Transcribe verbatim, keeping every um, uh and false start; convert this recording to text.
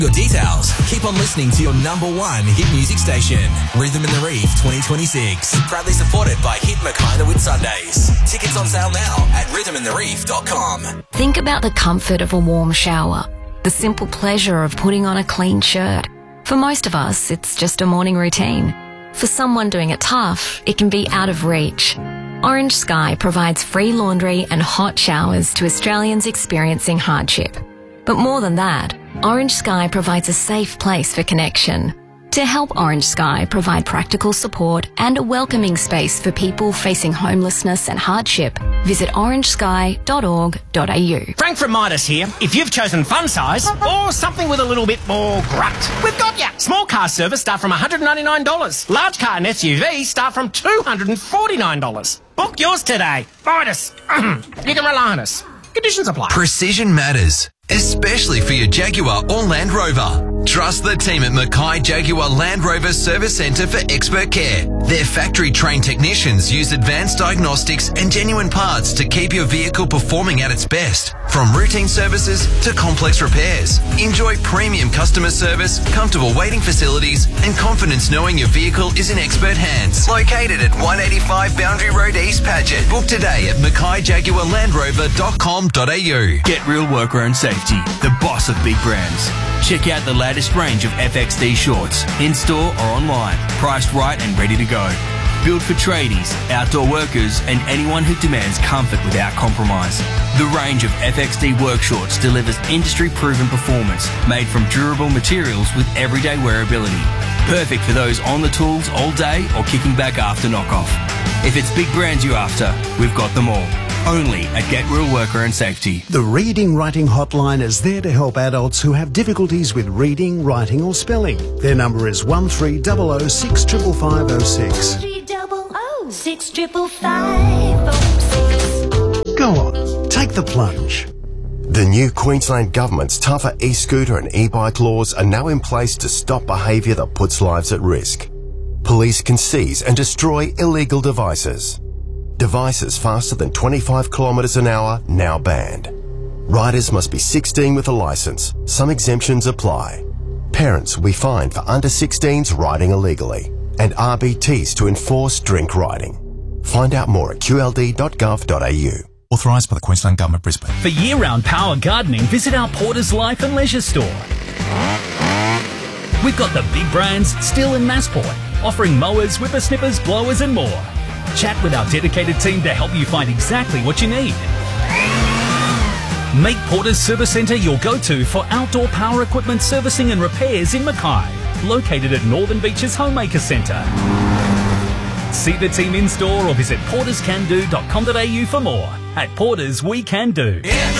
Your details. Keep on listening to your number one hit music station. Rhythm in the Reef twenty twenty-six. Proudly supported by Hit Makina with Sundays. Tickets on sale now at rhythm in the reef dot com. Think about the comfort of a warm shower. The simple pleasure of putting on a clean shirt. For most of us, it's just a morning routine. For someone doing it tough, it can be out of reach. Orange Sky provides free laundry and hot showers to Australians experiencing hardship. But more than that, Orange Sky provides a safe place for connection. To help Orange Sky provide practical support and a welcoming space for people facing homelessness and hardship, visit orange sky dot org dot a u. Frank from Midas here. If you've chosen fun size or something with a little bit more grunt, we've got ya. Small car service start from one hundred ninety-nine dollars. Large car and S U V start from two hundred forty-nine dollars. Book yours today. Midas. You can rely on us. Conditions apply. Precision matters, especially for your Jaguar or Land Rover. Trust the team at Mackay Jaguar Land Rover Service Centre for expert care. Their factory-trained technicians use advanced diagnostics and genuine parts to keep your vehicle performing at its best. From routine services to complex repairs. Enjoy premium customer service, comfortable waiting facilities, and confidence knowing your vehicle is in expert hands. Located at one eighty-five Boundary Road East, Paget. Book today at mackay jaguar land rover dot com dot a u. Get Real Workwear and Safety, the boss of big brands. Check out the latest range of F X D shorts, in-store or online, priced right and ready to go. Built for tradies, outdoor workers and anyone who demands comfort without compromise. The range of F X D work shorts delivers industry-proven performance made from durable materials with everyday wearability. Perfect for those on the tools all day or kicking back after knockoff. If it's big brands you're after, we've got them all. Only at Get Real Workwear and Safety. The Reading Writing Hotline is there to help adults who have difficulties with reading, writing or spelling. Their number is one three zero zero six five five zero six. one three zero zero six five five zero six. Go on, take the plunge. The new Queensland Government's tougher e-scooter and e-bike laws are now in place to stop behaviour that puts lives at risk. Police can seize and destroy illegal devices. Devices faster than twenty-five kilometres an hour now banned. Riders must be sixteen with a licence. Some exemptions apply. Parents will be fined for under sixteens riding illegally, and R B Ts to enforce drink riding. Find out more at q l d dot gov dot a u. Authorised by the Queensland Government, Brisbane. For year-round power gardening, visit our Porter's Life and Leisure store. We've got the big brands still in Massport, offering mowers, whippersnippers, blowers and more. Chat with our dedicated team to help you find exactly what you need. Make Porter's Service Centre your go-to for outdoor power equipment servicing and repairs in Mackay, located at Northern Beaches Homemaker Centre. See the team in store or visit porters can do dot com dot a u for more. At Porters, we can do.